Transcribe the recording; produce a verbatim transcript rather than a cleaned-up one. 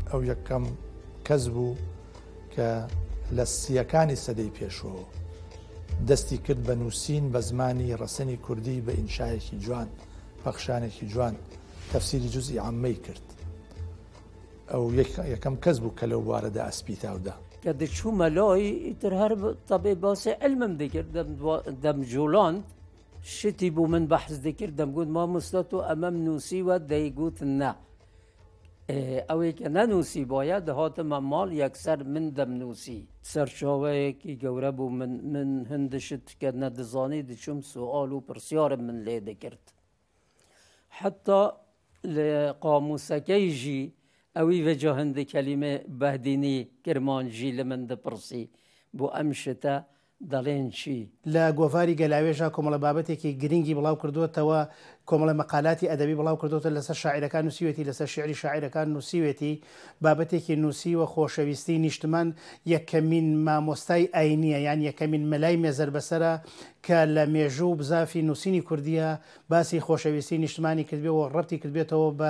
ئەو یەکەم کەس بوو کە لە سیەکانی سەدەی پێشەوە دەستی کرد بە نووسین بە زمانی ڕەسەنی کوردی بە ئینشایەکی جوان، پەخشانێکی جوان، تەفسیری جوزئی عەممەی کرد. ئەو یەکەم کەس بوو کە لەو بوارەدا ئەسپی تاودا. کە دەچوومە لای ئیتر هەر تەبێ باسی علمم دەکرد دەمجوڵاند شتی بوو من بەحث دەکرد دەمگوت مامۆستا تۆ ئەمەم نووسیوە دەیگوت نە ئەوەی کە نەنووسی بۆیە دەهاتمە ماڵ یەکسەر من دەمنووسی سەرچاوەیەکی گەورە بوو من من هەندشت کە نەدەزانی دەچووم سوئال و پرسیارم من لێ دەکرد حتا لە قاموسەکەیژی ئەوی بەجا هەندێک کەلیمە بەهدینی کرمانجی لە من دەپرسی بۆ ئەم شتە دەڵێن چی لە گۆڤاری گەلاوێژە کۆمەڵە بابەتێکی گرنگی بڵاو کردوێتەوە کۆمەڵە مەقالاتی ئەدەبی بڵاو کردوتە لەسەر شاعیرەکان نووسیوێتی لەسەر شعری شاعیرەکان نووسیوێتی بابەتێکی نووسیوە خۆشەویستی نیشتمان یەکەمین مامۆستای ئاینیە یان یەکەمین مەلای مێزەر بەسەرە کە لە مێژوو بزافی نووسینی کوردیە باسی خۆشەویستی نیشتمانی کردبێ و ڕەبتی کردبێتەوە بە